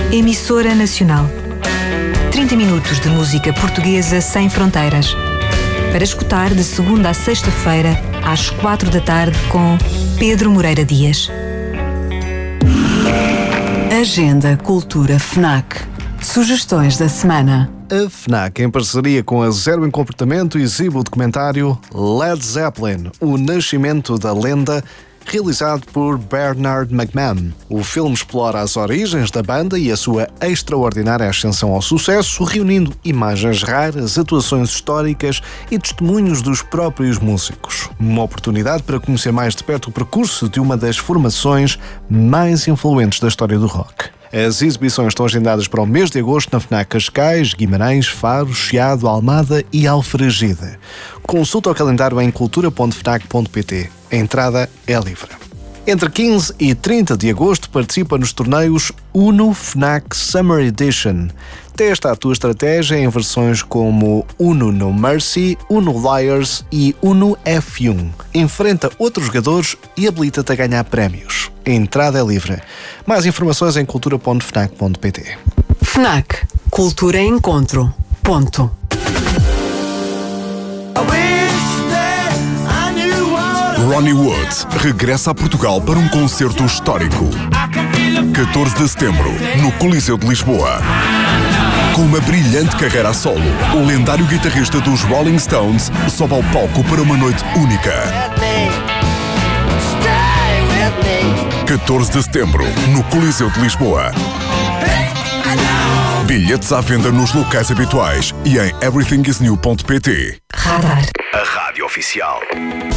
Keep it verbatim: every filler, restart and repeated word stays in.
Emissora Nacional. trinta minutos de música portuguesa sem fronteiras. Para escutar de segunda a sexta-feira, às quatro da tarde, com Pedro Moreira Dias. Agenda Cultura FNAC. Sugestões da semana. A FNAC, em parceria com a Zero em Comportamento, exibe o documentário Led Zeppelin, o nascimento da lenda, realizado por Bernard McMahon. O filme explora as origens da banda e a sua extraordinária ascensão ao sucesso, reunindo imagens raras, atuações históricas e testemunhos dos próprios músicos. Uma oportunidade para conhecer mais de perto o percurso de uma das formações mais influentes da história do rock. As exibições estão agendadas para o mês de agosto na FNAC Cascais, Guimarães, Faro, Chiado, Almada e Alfragide. Consulta o calendário em cultura ponto fnac ponto pt. A entrada é livre. Entre quinze e trinta de agosto participa nos torneios Uno FNAC Summer Edition. Testa a tua estratégia em versões como Uno No Mercy, Uno Liars e Uno F um. Enfrenta outros jogadores e habilita-te a ganhar prémios. A entrada é livre. Mais informações em cultura ponto fnac ponto pt. FNAC. Cultura em Encontro. Ponto. Ronnie Wood regressa a Portugal para um concerto histórico. catorze de setembro, no Coliseu de Lisboa. Com uma brilhante carreira a solo, o lendário guitarrista dos Rolling Stones sobe ao palco para uma noite única. catorze de setembro, no Coliseu de Lisboa. Bilhetes à venda nos locais habituais e em everything is new ponto pt. Radar. A rádio oficial.